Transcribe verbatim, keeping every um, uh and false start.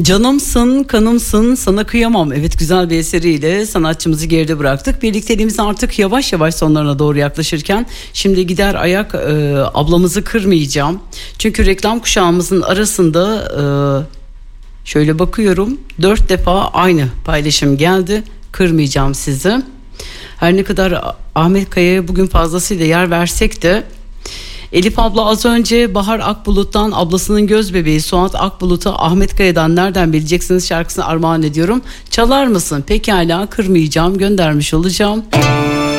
Canımsın, kanımsın, sana kıyamam. Evet, güzel bir eseriyle sanatçımızı geride bıraktık. Birlikteliğimiz artık yavaş yavaş sonlarına doğru yaklaşırken şimdi gider ayak e, ablamızı kırmayacağım. Çünkü reklam kuşağımızın arasında e, şöyle bakıyorum, dört defa aynı paylaşım geldi. Kırmayacağım sizi. Her ne kadar Ahmet Kaya'ya bugün fazlasıyla yer versek de Elif abla az önce Bahar Akbulut'tan ablasının göz bebeği Suat Akbulut'a Ahmet Kaya'dan nereden bileceksiniz şarkısını armağan ediyorum. Çalar mısın? Pekala, kırmayacağım, göndermiş olacağım.